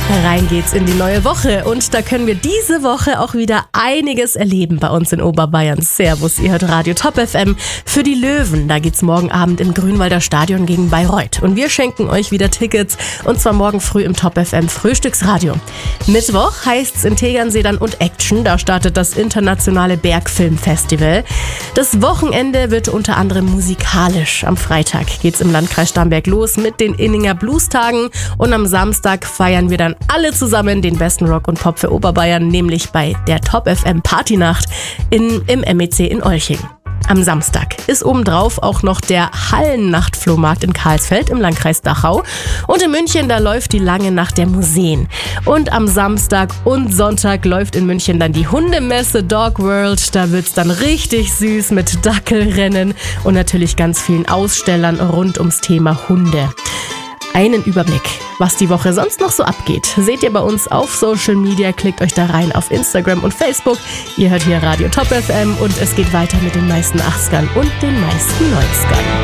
Rein geht's in die neue Woche und da können wir diese Woche auch wieder einiges erleben bei uns in Oberbayern. Servus, ihr hört Radio Top FM für die Löwen. Da geht's morgen Abend im Grünwalder Stadion gegen Bayreuth und wir schenken euch wieder Tickets und zwar morgen früh im Top FM Frühstücksradio. Mittwoch heißt's in Tegernsee dann und Action, da startet das internationale Bergfilmfestival. Das Wochenende wird unter anderem musikalisch. Am Freitag geht's im Landkreis Starnberg los mit den Inninger Bluestagen und am Samstag feiern wir dann alle zusammen den besten Rock und Pop für Oberbayern, nämlich bei der Top FM Partynacht im MEC in Olching. Am Samstag ist obendrauf auch noch der Hallennachtflohmarkt in Karlsfeld im Landkreis Dachau. Und in München, da läuft die lange Nacht der Museen. Und am Samstag und Sonntag läuft in München dann die Hundemesse Dog World. Da wird's dann richtig süß mit Dackelrennen und natürlich ganz vielen Ausstellern rund ums Thema Hunde. Einen Überblick, was die Woche sonst noch so abgeht, seht ihr bei uns auf Social Media. Klickt euch da rein auf Instagram und Facebook. Ihr hört hier Radio Top FM und es geht weiter mit den meisten 80ern und den meisten 90ern.